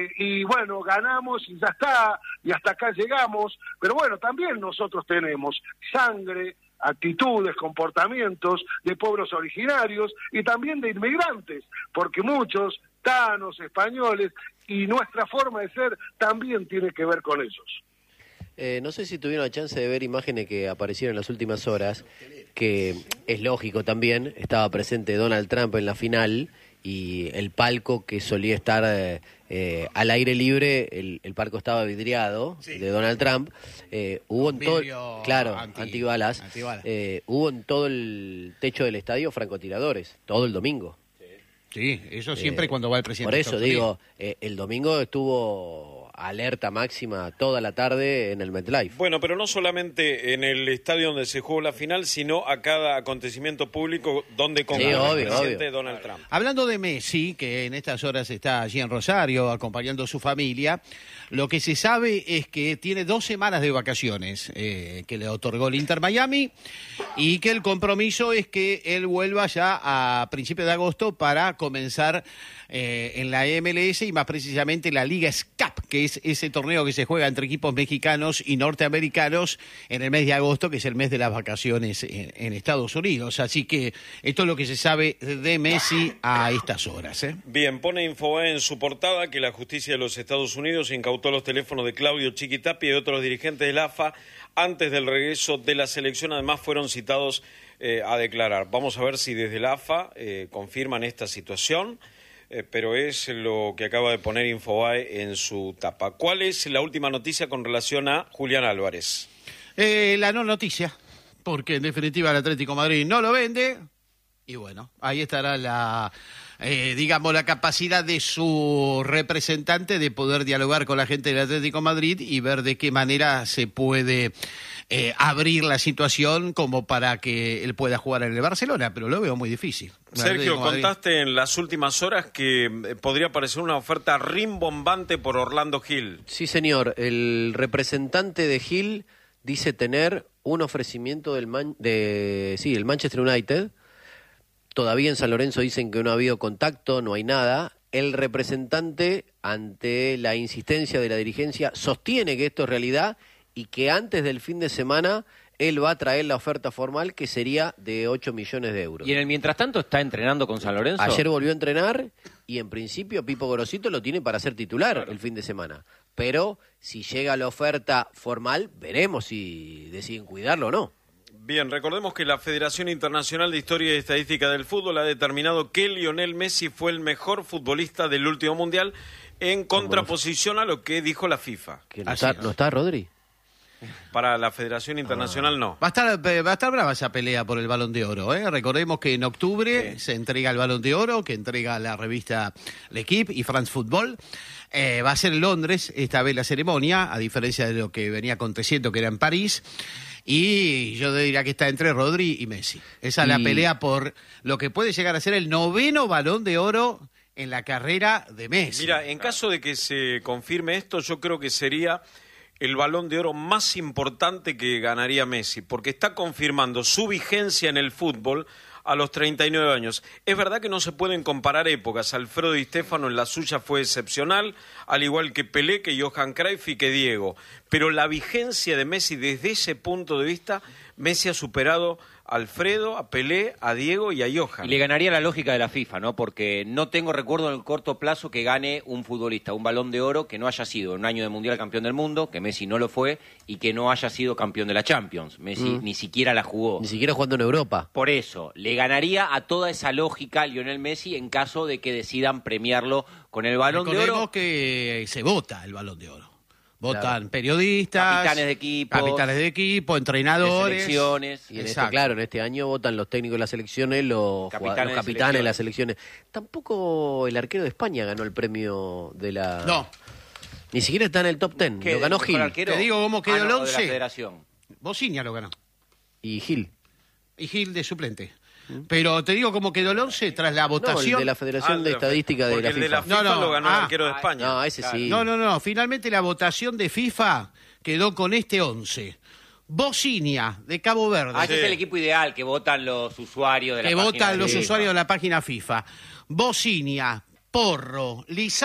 y bueno, ganamos y ya está, y hasta acá llegamos, pero bueno, también nosotros tenemos sangre, actitudes, comportamientos de pueblos originarios y también de inmigrantes, porque muchos tanos, españoles, y nuestra forma de ser también tiene que ver con ellos. No sé si tuvieron la chance de ver imágenes que aparecieron en las últimas horas, que es lógico también, estaba presente Donald Trump en la final y el palco que solía estar al aire libre, el palco estaba vidriado, sí, de Donald Trump, hubo en todo, claro, antibalas, hubo en todo el techo del estadio francotiradores, todo el domingo. Sí, eso siempre cuando va el presidente. Por eso digo, el domingo estuvo alerta máxima toda la tarde en el MetLife. Bueno, pero no solamente en el estadio donde se jugó la final, sino a cada acontecimiento público donde concurrió el presidente Donald Trump. Hablando de Messi, que en estas horas está allí en Rosario acompañando a su familia, lo que se sabe es que tiene 2 semanas de vacaciones que le otorgó el Inter Miami y que el compromiso es que él vuelva ya a principios de agosto para comenzar en la MLS y más precisamente la Liga SCAP, que es ese torneo que se juega entre equipos mexicanos y norteamericanos en el mes de agosto, que es el mes de las vacaciones en Estados Unidos. Así que esto es lo que se sabe de Messi a estas horas. Bien, pone Infobae en su portada que la justicia de los Estados Unidos incautó los teléfonos de Claudio Chiquitapia y otros dirigentes de la AFA antes del regreso de la selección. Además fueron citados a declarar. Vamos a ver si desde la AFA confirman esta situación. Pero es lo que acaba de poner Infobae en su tapa. ¿Cuál es la última noticia con relación a Julián Álvarez? La no noticia, porque en definitiva el Atlético de Madrid no lo vende, y bueno, ahí estará la capacidad de su representante de poder dialogar con la gente del Atlético de Madrid y ver de qué manera se puede abrir la situación como para que él pueda jugar en el Barcelona, pero lo veo muy difícil. Sergio, contaste en las últimas horas que podría aparecer una oferta rimbombante por Orlando Gil. Sí, señor. El representante de Gil dice tener un ofrecimiento del Manchester United. Todavía en San Lorenzo dicen que no ha habido contacto, no hay nada. El representante, ante la insistencia de la dirigencia, sostiene que esto es realidad y que antes del fin de semana él va a traer la oferta formal, que sería de 8 millones de euros. ¿Y en el mientras tanto está entrenando con San Lorenzo? Ayer volvió a entrenar y en principio Pipo Gorosito lo tiene para ser titular el fin de semana. Pero si llega la oferta formal, veremos si deciden cuidarlo o no. Bien, recordemos que la Federación Internacional de Historia y Estadística del Fútbol ha determinado que Lionel Messi fue el mejor futbolista del último Mundial, en contraposición a lo que dijo la FIFA. ¿No está Rodri? Para la Federación Internacional no. Va a estar brava esa pelea por el Balón de Oro, ¿eh? Recordemos que en octubre se entrega el Balón de Oro, que entrega la revista L'Equipe y France Football. Va a ser en Londres esta vez la ceremonia, a diferencia de lo que venía aconteciendo, que era en París. Y yo diría que está entre Rodri y Messi. Esa es la pelea por lo que puede llegar a ser el 9º Balón de Oro en la carrera de Messi. Mira, en caso de que se confirme esto, yo creo que sería el Balón de Oro más importante que ganaría Messi, porque está confirmando su vigencia en el fútbol a los 39 años. Es verdad que no se pueden comparar épocas. Alfredo Di Stéfano en la suya fue excepcional, al igual que Pelé, que Johan Cruyff y que Diego. Pero la vigencia de Messi desde ese punto de vista, Messi ha superado a Alfredo, a Pelé, a Diego y a Johan. Y le ganaría la lógica de la FIFA, ¿no? Porque no tengo recuerdo en el corto plazo que gane un futbolista un Balón de Oro que no haya sido en un año de Mundial campeón del mundo, que Messi no lo fue, y que no haya sido campeón de la Champions. Messi ni siquiera la jugó. Ni siquiera jugando en Europa. Por eso, le ganaría a toda esa lógica a Lionel Messi en caso de que decidan premiarlo con el Balón de Oro. Recordemos que se vota el Balón de Oro. Votan periodistas, capitanes de equipo, entrenadores, de selecciones. Y en este año votan los técnicos de las selecciones, los capitanes de las selecciones. Tampoco el arquero de España ganó el premio de la... No. Ni siquiera está en el top 10. Lo ganó Gil. Te digo cómo quedó el 11. De la Federación. Bociña lo ganó. Y Gil. Y Gil de suplente. Pero te digo cómo quedó el 11 tras la votación. No, el de la Federación de Estadística de la FIFA. El de la FIFA lo ganó el arquero de España. No, ese sí. No. Finalmente la votación de FIFA quedó con este 11. Bociña, de Cabo Verde. Ese es el equipo ideal que votan los usuarios de la página. Que votan los usuarios de la página FIFA. Bociña, Porro, Lizardo.